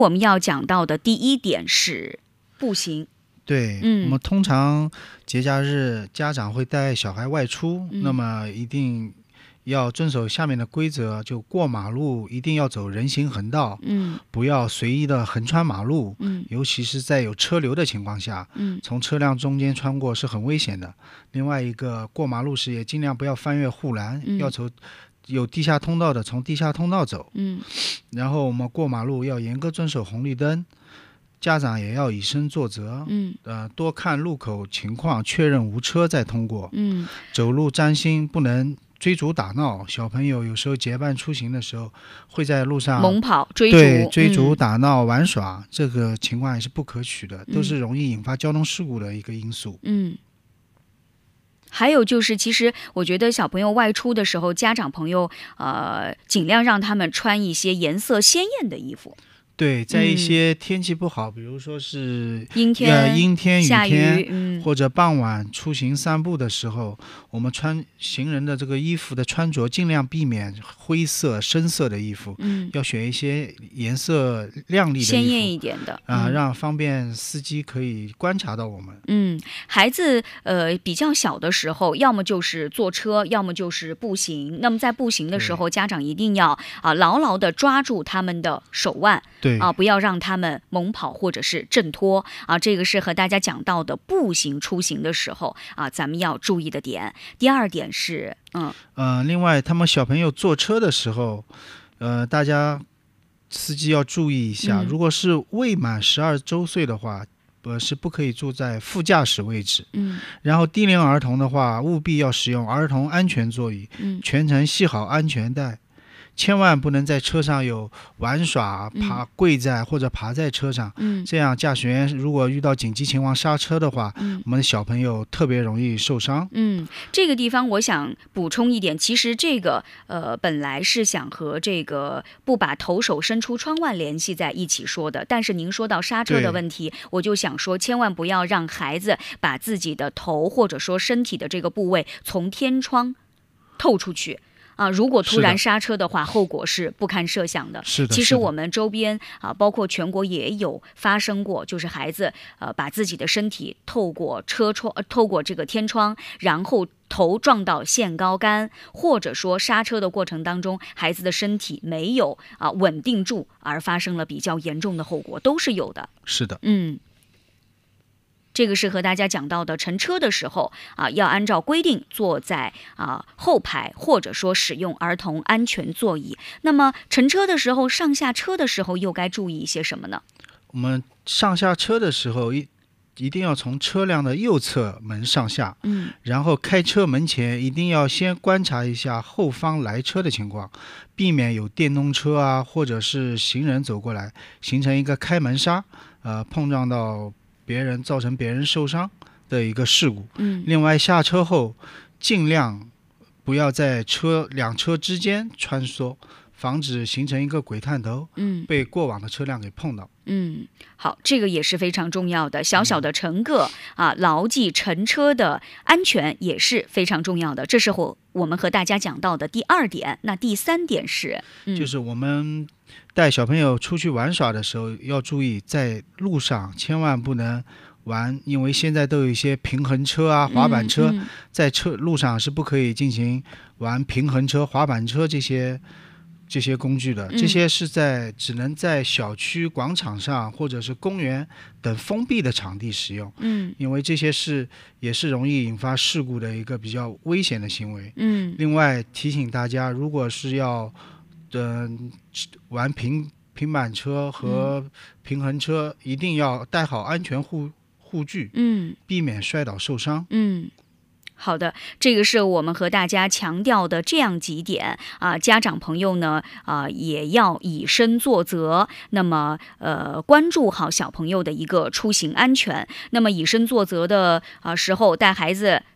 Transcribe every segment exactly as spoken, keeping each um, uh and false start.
我们要讲到的第一点是步行。 对， 嗯， 我们通常节假日家长会带小孩外出， 嗯、 那么一定要遵守下面的规则，就过马路一定要走人行横道， 嗯， 不要随意的横穿马路， 嗯， 尤其是在有车流的情况下， 嗯， 从车辆中间穿过是很危险的。另外一个，过马路时也尽量不要翻越护栏， 嗯、 要从有地下通道的从地下通道走， 嗯， 然后我们过马路要严格遵守红绿灯，家长也要以身作则， 嗯， 呃，多看路口情况，确认无车再通过， 嗯， 走路沾心，不能追逐打闹。小朋友有时候结伴出行的时候，会在路上猛跑追逐， 对追逐嗯、 打闹玩耍，这个情况也是不可取的， 嗯、 都是容易引发交通事故的一个因素。 嗯。还有就是，其实我觉得小朋友外出的时候，家长朋友呃尽量让他们穿一些颜色鲜艳的衣服。 对，在一些天气不好，嗯、比如说是阴天、 呃、阴天、雨下天， 雨，嗯， 或者傍晚出行散步的时候，我们穿行人的这个衣服的穿着尽量避免灰色、深色的衣服， 嗯， 要选一些颜色亮丽的衣服、 鲜艳一点的啊、 嗯， 让方便司机可以观察到我们。 嗯，孩子呃比较小的时候，要么就是坐车，要么就是步行。那么在步行的时候，家长一定要啊牢牢地抓住他们的手腕。 对啊，不要让他们猛跑或者是挣脱啊，这个是和大家讲到的步行出行的时候啊，咱们要注意的点。第二点是，嗯， 呃，另外他们小朋友坐车的时候，呃，大家司机要注意一下， 嗯、 如果是未满十二周岁的话，呃，是不可以坐在副驾驶位置。 嗯， 然后低龄儿童的话，务必要使用儿童安全座椅， 嗯， 全程系好安全带。千万不能在车上有玩耍、爬、跪在或者爬在车上， 嗯， 这样驾驶员如果遇到紧急情况刹车的话， 嗯， 我们的小朋友特别容易受伤。 嗯，这个地方我想补充一点，其实这个呃本来是想和这个不把头手伸出窗外联系在一起说的，但是您说到刹车的问题，我就想说，千万不要让孩子把自己的头或者说身体的这个部位从天窗透出去。啊，如果突然刹车的话，后果是不堪设想的。 是的， 其实我们周边啊，包括全国也有发生过，就是孩子呃把自己的身体透过车窗、呃、透过这个天窗，然后头撞到限高杆，或者说刹车的过程当中，孩子的身体没有啊稳定住，而发生了比较严重的后果，都是有的。 是的， 嗯。这个是和大家讲到的，乘车的时候啊，要按照规定坐在啊后排，或者说使用儿童安全座椅。那么乘车的时候，上下车的时候又该注意一些什么呢？ 我们上下车的时候一一定要从车辆的右侧门上下， 嗯， 然后开车门前一定要先观察一下后方来车的情况，避免有电动车啊或者是行人走过来，形成一个开门刹，呃，碰撞到别人造成别人受伤的一个事故。 嗯， 另外下车后尽量不要在车两车之间穿梭，防止形成一个鬼探头， 嗯， 被过往的车辆给碰到。 嗯，好，这个也是非常重要的。小小的乘客、嗯、啊，牢记乘车的安全也是非常重要的。这是我我们和大家讲到的第二点。那第三点是， 嗯、就是我们带小朋友出去玩耍的时候，要注意在路上千万不能玩，因为现在都有一些平衡车啊、滑板车， 嗯嗯、 在车路上是不可以进行玩平衡车、滑板车这些。这些工具的，这些是在只能在小区广场上或者是公园等封闭的场地使用。 嗯， 因为这些是也是容易引发事故的一个比较危险的行为。 嗯， 另外提醒大家，如果是要呃玩平平板车和平衡车，嗯、一定要带好安全护护具， 嗯， 避免摔倒受伤。 嗯。好的，这个是我们和大家强调的这样几点啊，家长朋友呢啊也要以身作则，那么呃关注好小朋友的一个出行安全。那么以身作则的啊时候，带孩子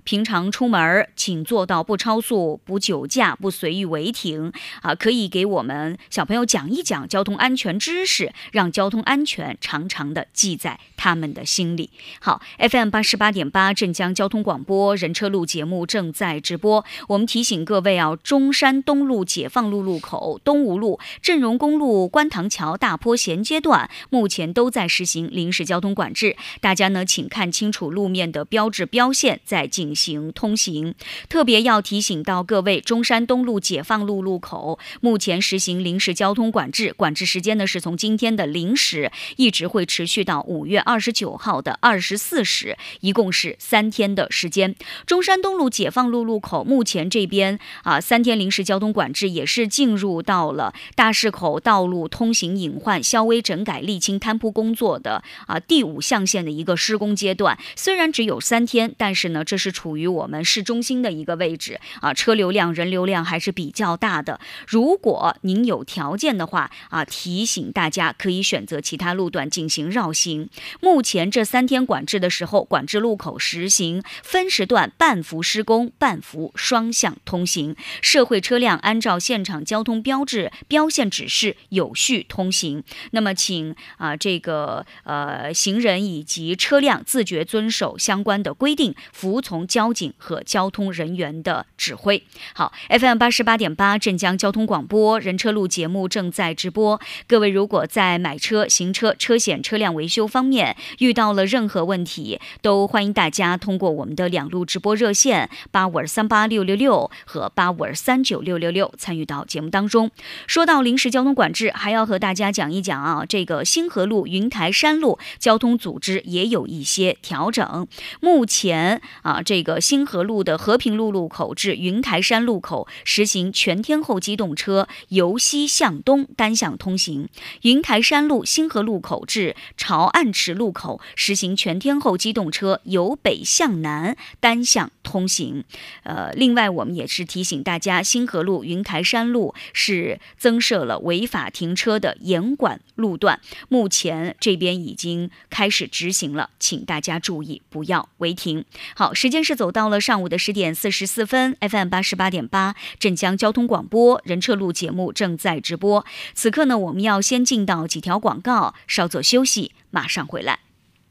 平常出门请做到不超速、不酒驾、不随意违停啊，可以给我们小朋友讲一讲交通安全知识，让交通安全常常的记在他们的心里。好 ，F M 八十八点八镇江交通广播人车路节目正在直播。我们提醒各位啊，中山东路解放路路口、东吴路、镇荣公路观塘桥大坡衔接段，目前都在实行临时交通管制。大家呢，请看清楚路面的标志标线，再进行通行。特别要提醒到各位，中山东路解放路路口目前实行临时交通管制，管制时间呢是从今天的零时一直会持续到五月二十九号的二十四时，一共是三天的时间。中山东路解放路路口目前这边啊三天临时交通管制也是进入到了大市口道路通行隐患、消微整改、沥青摊铺工作的啊第五象限的一个施工阶段。虽然只有三天，但是呢，这是处于我们市中心的一个位置啊，车流量、人流量还是比较大的。如果您有条件的话啊，提醒大家可以选择其他路段进行绕行。目前这三天管制的时候，管制路口实行分时段半幅施工、半幅双向通行，社会车辆按照现场交通标志标线指示有序通行。那么请啊这个呃行人以及车辆自觉遵守相关的规定，服从交警和交通人员的指挥。好 ，F M 八十八点八镇江交通广播人车路节目正在直播。各位如果在买车、行车、车险、车辆维修方面遇到了任何问题，都欢迎大家通过我们的两路直播热线八五二三八六六六和八五二三九六六六参与到节目当中。说到临时交通管制，还要和大家讲一讲啊，这个星河路、云台山路交通组织也有一些调整。目前啊，这个星河路的和平路路口至云台山路口实行全天候机动车由西向东单向通行，云台山路星河路口至潮岸池路口实行全天候机动车由北向南单向通行。呃，另外我们也是提醒大家，星河路、云台山路是增设了违法停车的严管路段，目前这边已经开始执行了，请大家注意不要违停。好，时间是走到了上午的十点四十四分 ，F M 八十八点八镇江交通广播人车路节目正在直播。此刻呢，我们要先进到几条广告，稍作休息，马上回来。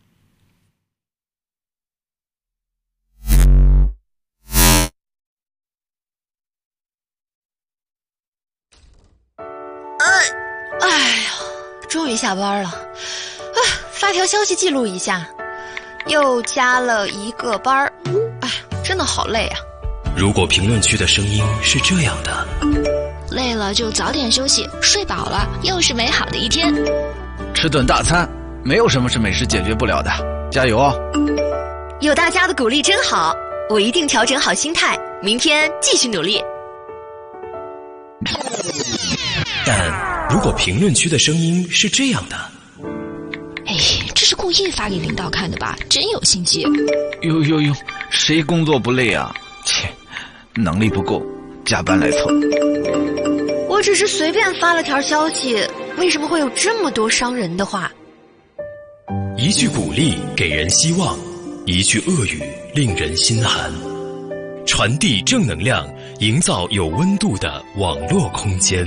哎呀，终于下班了啊！发条消息记录一下，又加了一个班儿，哎，真的好累啊。 如果评论区的声音是这样的， 累了就早点休息，睡饱了又是美好的一天。 吃顿大餐，没有什么是美食解决不了的，加油哦！ 有大家的鼓励真好，我一定调整好心态，明天继续努力。 但如果评论区的声音是这样的， 哎，这是故意发给领导看的吧？真有心机。 呦呦呦，谁工作不累啊？切，能力不够，加班来凑。 我只是随便发了条消息，为什么会有这么多伤人的话？ 一句鼓励给人希望，一句恶语令人心寒。传递正能量，营造有温度的网络空间。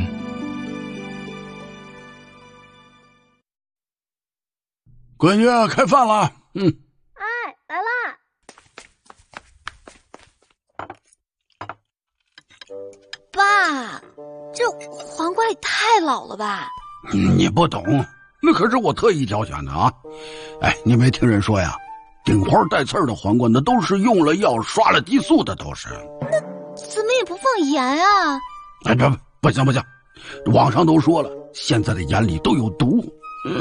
闺女，开饭了。嗯。 哎，来啦！爸，这黄瓜也太老了吧？ 你不懂，那可是我特意挑选的啊！哎，你没听人说呀？顶花带刺儿的黄瓜，那都是用了药、刷了激素的，都是。 那怎么也不放盐啊？ 哎，不，不行不行，网上都说了，现在的盐里都有毒。嗯。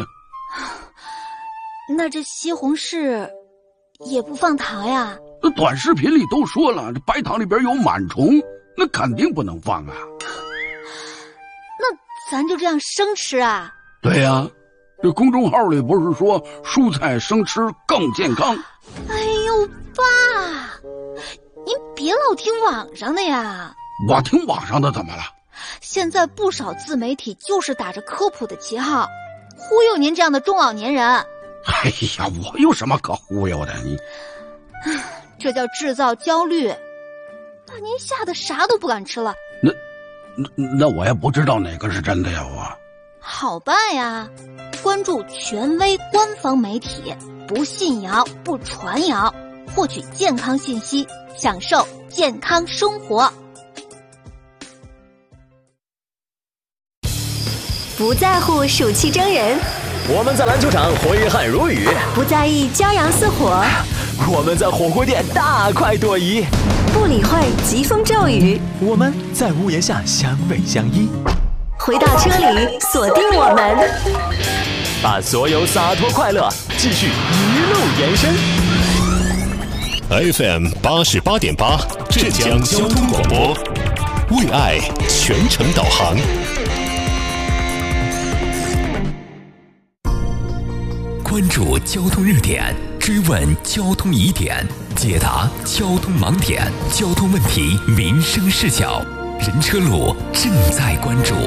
那这西红柿也不放糖呀？ 那短视频里都说了，这白糖里边有螨虫，那肯定不能放啊。 那咱就这样生吃啊？ 对呀、啊，这公众号里不是说蔬菜生吃更健康？ 哎呦，爸，您别老听网上的呀。 我听网上的怎么了？ 现在不少自媒体就是打着科普的旗号，忽悠您这样的中老年人。 哎呀，我有什么可忽悠的？你这叫制造焦虑。把您吓得啥都不敢吃了。 那那那我也不知道哪个是真的呀，我。 好办呀，关注权威官方媒体，不信谣不传谣，获取健康信息，享受健康生活。 不在乎暑气蒸人， 我们在篮球场挥汗如雨； 不在意骄阳似火， 我们在火锅店大快朵颐； 不理会疾风骤雨， 我们在屋檐下相偎相依。 回到车里，锁定我们， 把所有洒脱快乐继续一路延伸。F M 八十八点八，浙江交通广播，为爱全程导航。关注交通热点，追问交通疑点，解答交通盲点，交通问题民生视角。人车路正在关注。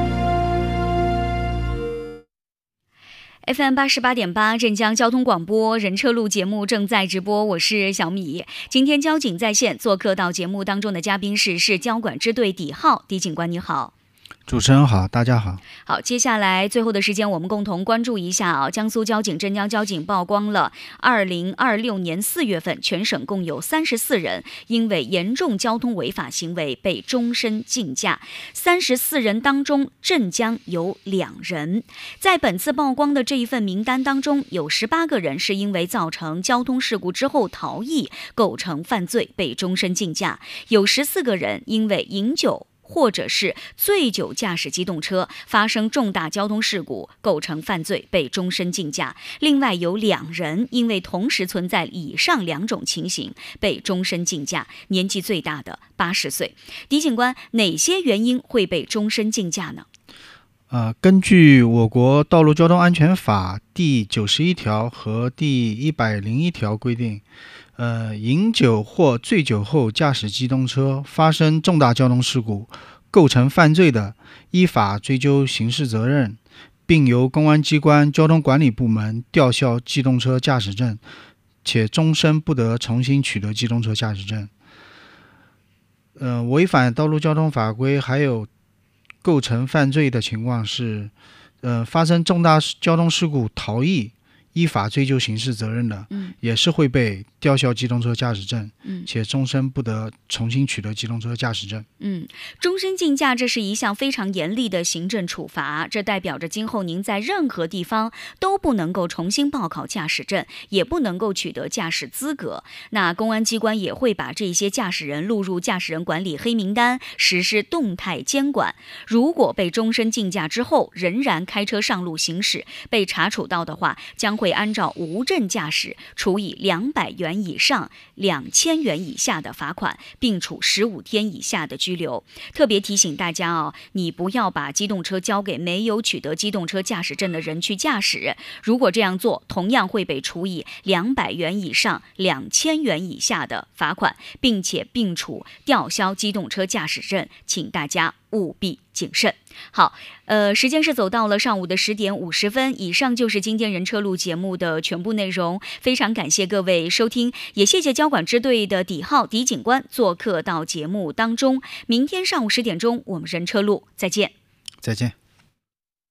F M 八十八点八，镇江交通广播人车路节目正在直播，我是小米。今天交警在线做客到节目当中的嘉宾是市交管支队底浩底警官，你好。 主持人好，大家好。 好，接下来最后的时间，我们共同关注一下啊，江苏交警、镇江交警曝光了二零二六年四月份全省共有三十四人因为严重交通违法行为被终身禁驾，三十四人当中，镇江有两人。在本次曝光的这一份名单当中，有十八个人是因为造成交通事故之后逃逸，构成犯罪被终身禁驾；有十四个人因为饮酒或者是醉酒驾驶机动车发生重大交通事故构成犯罪被终身禁驾，另外有两人因为同时存在以上两种情形被终身禁驾，年纪最大的八十岁。狄警官，哪些原因会被终身禁驾呢？ 呃，根据我国道路交通安全法第九十一条和第一百零一条规定，呃，饮酒或醉酒后驾驶机动车发生重大交通事故，构成犯罪的，依法追究刑事责任，并由公安机关交通管理部门吊销机动车驾驶证，且终身不得重新取得机动车驾驶证。呃，违反道路交通法规还有构成犯罪的情况是，呃，发生重大交通事故逃逸，依法追究刑事责任的，嗯，也是会被吊销机动车驾驶证，嗯，且终身不得重新取得机动车驾驶证。 嗯，终身禁驾这是一项非常严厉的行政处罚，这代表着今后您在任何地方都不能够重新报考驾驶证，也不能够取得驾驶资格。那公安机关也会把这些驾驶人录入驾驶人管理黑名单，实施动态监管。如果被终身禁驾之后仍然开车上路行驶，被查处到的话，将会按照无证驾驶处以两百元以上两千元以下的罚款，并处十五天以下的拘留。特别提醒大家哦，你不要把机动车交给没有取得机动车驾驶证的人去驾驶，如果这样做，同样会被处以两百元以上两千元以下的罚款，并且并处吊销机动车驾驶证，请大家务必谨慎。好，呃，时间是走到了上午的十点五十分，以上就是今天人车路节目的全部内容。非常感谢各位收听，也谢谢交管支队的底浩狄警官做客到节目当中。明天上午十点钟，我们人车路再见。 再见。